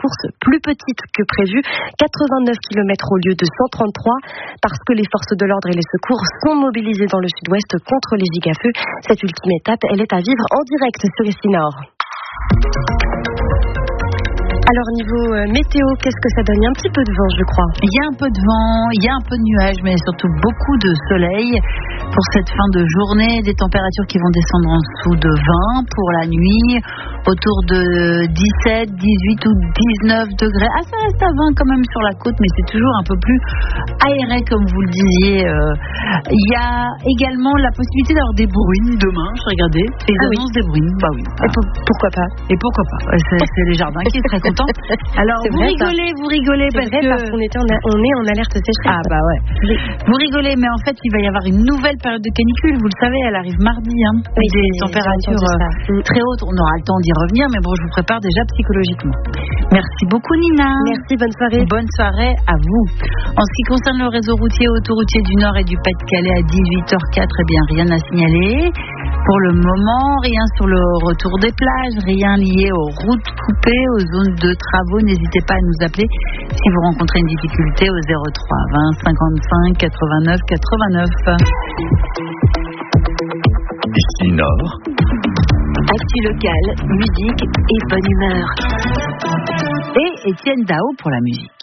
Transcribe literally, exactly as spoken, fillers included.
course plus petite que prévu, quatre-vingt-neuf kilomètres au lieu de cent trente-trois, parce que les forces de l'ordre et les secours sont mobilisés dans le sud-ouest contre les gigafeux. Cette ultime étape, elle est à vivre en direct sur Ici Nord. Alors niveau euh, météo, qu'est-ce que ça donne? Il y a un petit peu de vent, je crois. Il y a un peu de vent, il y a un peu de nuages, mais surtout beaucoup de soleil pour cette fin de journée. Des températures qui vont descendre en dessous de vingt pour la nuit, autour de dix-sept, dix-huit ou dix-neuf degrés. Ah, ça reste à vingt quand même sur la côte, mais c'est toujours un peu plus aéré, comme vous le disiez. Euh, il y a également la possibilité d'avoir des bruines demain. Je regardais, c'est les ah annonces oui. des bruines. Bah oui. Et pour, pourquoi pas? Et pourquoi pas? C'est, c'est les jardins qui sont très contents. Alors c'est vous vrai, rigolez, ça. vous rigolez c'est parce vrai, que parce qu'on était en a... on est en alerte sécheresse. Ah bah ouais. Oui. Vous rigolez, mais en fait il va y avoir une nouvelle période de canicule. Vous le savez, elle arrive mardi. Hein, oui, des températures euh, très hautes. On aura le temps d'y revenir, mais bon, je vous prépare déjà psychologiquement. Merci beaucoup Nina. Merci, bonne soirée. Bonne soirée à vous. En ce qui concerne le réseau routier autoroutier du Nord et du Pas-de-Calais à dix-huit heures quatre, eh bien rien à signaler. Pour le moment, rien sur le retour des plages, rien lié aux routes coupées, aux zones de travaux. N'hésitez pas à nous appeler si vous rencontrez une difficulté au zéro trois vingt cinquante-cinq quatre-vingt-neuf quatre-vingt-neuf. Ici Nord. Actu locale, musique et bonne humeur. Et Étienne Dao pour la musique.